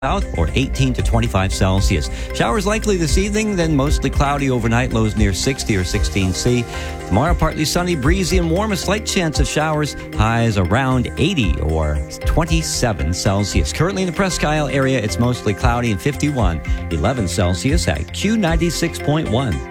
South or 18 to 25 Celsius. Showers likely this evening, then mostly cloudy overnight, lows near 60 or 16 C. Tomorrow, partly sunny, breezy, and warm. A slight chance of showers, highs around 80 or 27 Celsius. Currently in the Presque Isle area, it's mostly cloudy and 11 Celsius at Q96.1.